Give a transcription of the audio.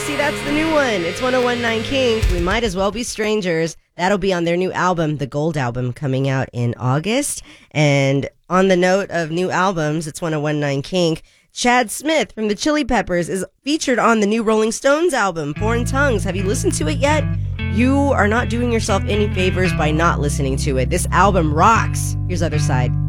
See, that's the new one. It's 1019 Kink. We Might As Well Be Strangers. That'll be on their new album, the Gold Album, coming out in August. And on the note of new albums, it's 1019 Kink. Chad Smith from the Chili Peppers is featured on the new Rolling Stones album, Foreign Tongues. Have you listened to it yet? You are not doing yourself any favors by not listening to it. This album rocks. Here's Other Side.